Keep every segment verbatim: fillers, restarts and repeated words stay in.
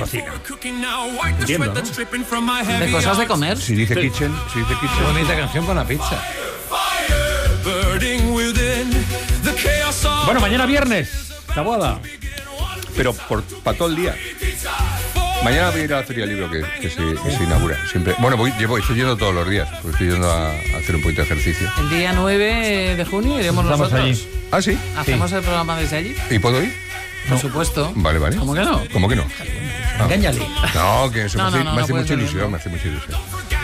cocina. Entiendo, ¿no? ¿De cosas de comer? Si dice Sí. kitchen, si dice Qué kitchen. bonita canción con la pizza. Bueno, mañana viernes, Taboada. Pero para todo el día. Mañana voy a ir a la Feria del Libro que, que, se, que se inaugura. Siempre. Bueno, voy, llevo, estoy yendo todos los días, porque estoy yendo a, a hacer un poquito de ejercicio. El día nueve de junio iremos Estamos nosotros. allí. ¿Ah, sí? ¿Hacemos Sí. el programa desde allí? ¿Y puedo ir? Por supuesto. Vale, vale. ¿Cómo que no? ¿Cómo que no? Ah. Engáñale. No, que eso No, me hace, no, no, me no hace puedes mucha venir, ilusión, no. me hace mucha ilusión.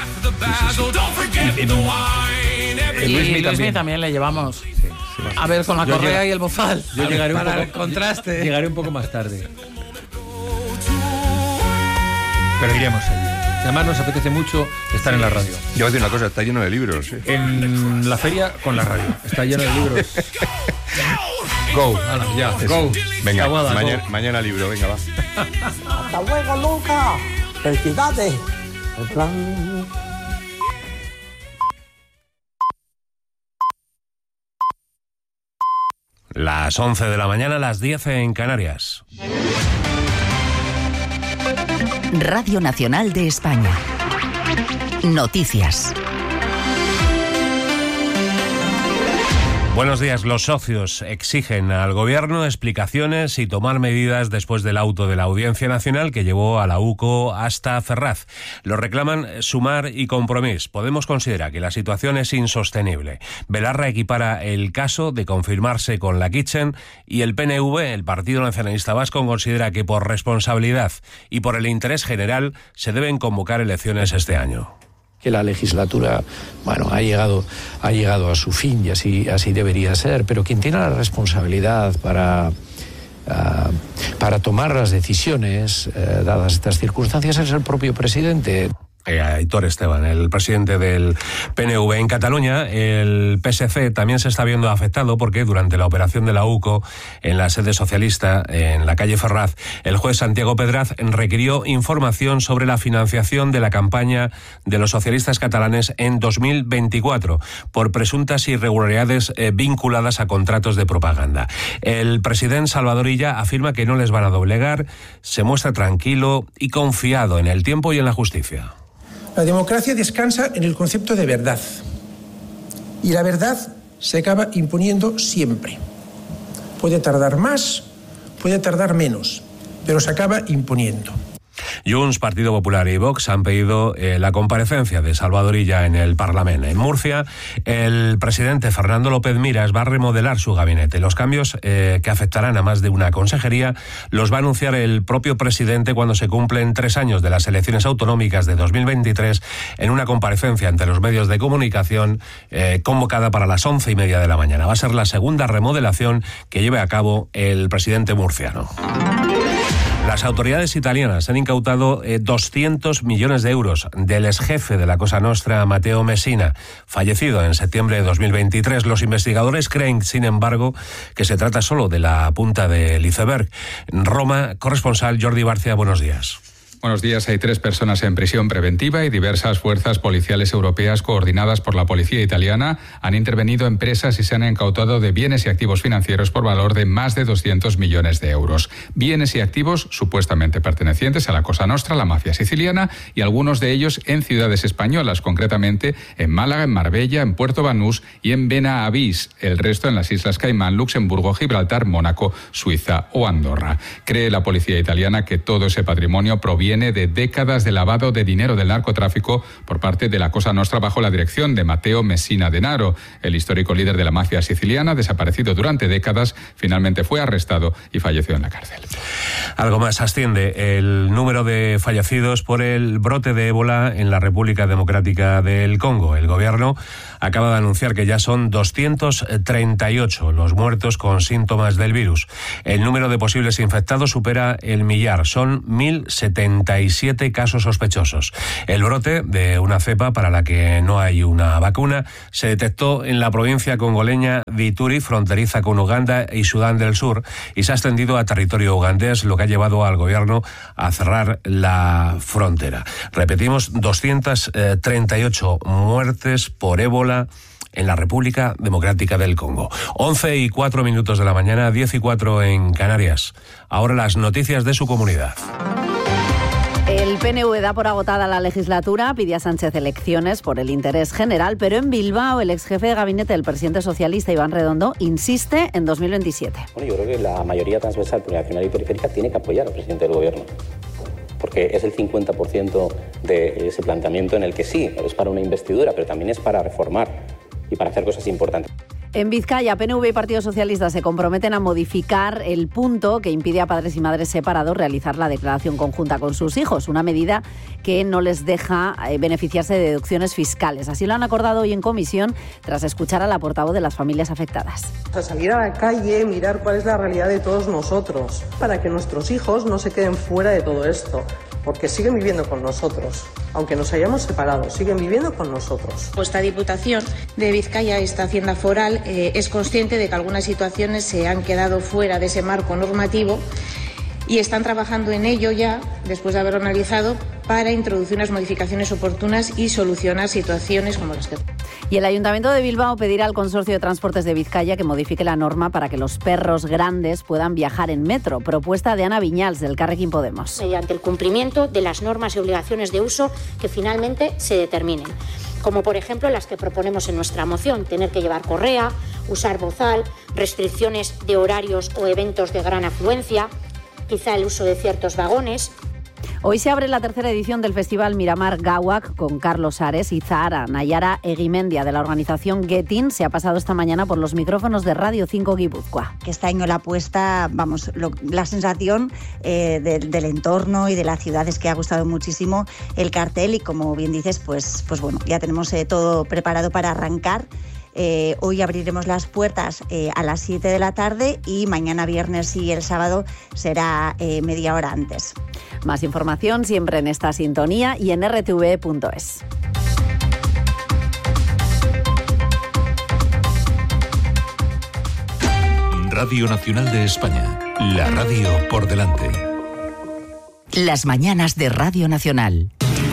Eh, Y Luismi Luismi también. también. le llevamos. A ver, con la Yo correa llego- y el bozal. Yo llegaré un Para poco, el contraste. Llegaré un poco más tarde. Pero iremos allí. Además nos apetece mucho estar en la radio. Yo voy a decir una cosa, está lleno de libros. ¿eh? En la feria con la radio. Está lleno de libros. Go. Hala, ya, Eso. go. Venga, Taboada, mañana, go. mañana libro, venga, va. Hasta luego, Luca. Felicidades. En plan... Las once de la mañana, las diez en Canarias. Radio Nacional de España. Noticias. Buenos días. Los socios exigen al Gobierno explicaciones y tomar medidas después del auto de la Audiencia Nacional que llevó a la U C O hasta Ferraz. Lo reclaman Sumar y Compromís. Podemos considera que la situación es insostenible. Belarra equipara el caso de confirmarse con la Kitchen y el P N V, el Partido Nacionalista Vasco, considera que por responsabilidad y por el interés general se deben convocar elecciones este año. Que la legislatura, bueno, ha llegado, ha llegado a su fin y así, así debería ser, pero quien tiene la responsabilidad para, uh, para tomar las decisiones, uh, dadas estas circunstancias, es el propio presidente. Eh, Aitor Esteban, el presidente del P N V. En Cataluña, el P S C también se está viendo afectado porque durante la operación de la U C O en la sede socialista, en la calle Ferraz, el juez Santiago Pedraz requirió información sobre la financiación de la campaña de los socialistas catalanes en dos mil veinticuatro por presuntas irregularidades eh, vinculadas a contratos de propaganda. El presidente Salvador Illa afirma que no les van a doblegar, se muestra tranquilo y confiado en el tiempo y en la justicia. La democracia descansa en el concepto de verdad. Y la verdad se acaba imponiendo siempre. Puede tardar más, puede tardar menos, pero se acaba imponiendo. Junts, Partido Popular y Vox han pedido eh, la comparecencia de Salvador Illa en el Parlamento. En Murcia, el presidente Fernando López Miras va a remodelar su gabinete. Los cambios eh, que afectarán a más de una consejería los va a anunciar el propio presidente cuando se cumplen tres años de las elecciones autonómicas de dos mil veintitrés en una comparecencia ante los medios de comunicación eh, convocada para las once y media de la mañana. Va a ser la segunda remodelación que lleve a cabo el presidente murciano. Las autoridades italianas han incautado eh, doscientos millones de euros del exjefe de la Cosa Nostra, Matteo Messina, fallecido en septiembre de dos mil veintitrés. Los investigadores creen, sin embargo, que se trata solo de la punta del iceberg. En Roma, corresponsal Jordi Barcia, buenos días. Buenos días. Hay tres personas en prisión preventiva y diversas fuerzas policiales europeas coordinadas por la policía italiana han intervenido en presas y se han incautado de bienes y activos financieros por valor de más de doscientos millones de euros. Bienes y activos supuestamente pertenecientes a la Cosa Nostra, la mafia siciliana, y algunos de ellos en ciudades españolas, concretamente en Málaga, en Marbella, en Puerto Banús y en Benavís. El resto en las Islas Caimán, Luxemburgo, Gibraltar, Mónaco, Suiza o Andorra. Cree la policía italiana que todo ese patrimonio proviene Viene de décadas de lavado de dinero del narcotráfico por parte de la Cosa Nostra bajo la dirección de Matteo Messina Denaro. El histórico líder de la mafia siciliana, desaparecido durante décadas, finalmente fue arrestado y falleció en la cárcel. Algo más, asciende el número de fallecidos por el brote de ébola en la República Democrática del Congo. El gobierno acaba de anunciar que ya son doscientos treinta y ocho los muertos con síntomas del virus. El número de posibles infectados supera el millar, son mil setenta y siete casos sospechosos. El brote de una cepa para la que no hay una vacuna se detectó en la provincia congoleña de Ituri, fronteriza con Uganda y Sudán del Sur, y se ha extendido a territorio ugandés, lo que ha llevado al gobierno a cerrar la frontera. Repetimos, doscientas treinta y ocho muertes por ébola en la República Democrática del Congo. once y cuatro minutos de la mañana, diez y cuatro en Canarias. Ahora las noticias de su comunidad. El P N V da por agotada la legislatura, pide a Sánchez elecciones por el interés general, pero en Bilbao el ex jefe de gabinete del presidente socialista Iván Redondo insiste en dos mil veintisiete. Bueno, yo creo que la mayoría transversal, plurinacional y periférica tiene que apoyar al presidente del gobierno, porque es el cincuenta por ciento de ese planteamiento en el que sí, es para una investidura, pero también es para reformar y para hacer cosas importantes. En Vizcaya, P N V y Partido Socialista se comprometen a modificar el punto que impide a padres y madres separados realizar la declaración conjunta con sus hijos, una medida que no les deja beneficiarse de deducciones fiscales. Así lo han acordado hoy en comisión tras escuchar a la portavoz de las familias afectadas. A salir a la calle, mirar cuál es la realidad de todos nosotros, para que nuestros hijos no se queden fuera de todo esto. Porque siguen viviendo con nosotros, aunque nos hayamos separado, siguen viviendo con nosotros. Esta Diputación de Vizcaya, esta Hacienda Foral, eh, es consciente de que algunas situaciones se han quedado fuera de ese marco normativo y están trabajando en ello ya, después de haberlo analizado, para introducir unas modificaciones oportunas y solucionar situaciones como las que... Y el Ayuntamiento de Bilbao pedirá al Consorcio de Transportes de Vizcaya que modifique la norma para que los perros grandes puedan viajar en metro. Propuesta de Ana Viñals, del Carrequín Podemos. Mediante el cumplimiento de las normas y obligaciones de uso que finalmente se determinen, como por ejemplo las que proponemos en nuestra moción: tener que llevar correa, usar bozal, restricciones de horarios o eventos de gran afluencia, quizá el uso de ciertos vagones. Hoy se abre la tercera edición del Festival Miramar Gauak con Carlos Ares y Zahara. Nayara Eguimendia, de la organización Getin, se ha pasado esta mañana por los micrófonos de Radio cinco Guipúzcoa. Que este año la apuesta, vamos, lo, la sensación eh, de, del entorno y de la ciudad es que ha gustado muchísimo el cartel y, como bien dices, pues, pues bueno, ya tenemos eh, todo preparado para arrancar. Eh, hoy abriremos las puertas eh, a las siete de la tarde y mañana viernes y el sábado será eh, media hora antes. Más información siempre en esta sintonía y en r t v punto es. Radio Nacional de España, la radio por delante. Las mañanas de Radio Nacional.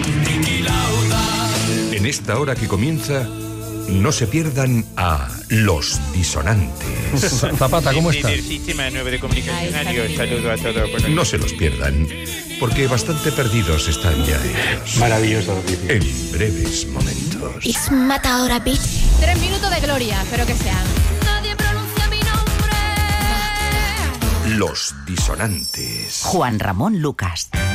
En esta hora que comienza, no se pierdan a Los Disonantes. Zapata, ¿cómo estás? Del Sistema nueve de Comunicación. Adiós, saludo a todos. No se los pierdan, porque bastante perdidos están ya ellos. Maravilloso. En breves momentos. It's matadora, bitch. Tres minutos de gloria, espero que sean. Nadie pronuncia mi nombre. Los Disonantes. Juan Ramón Lucas.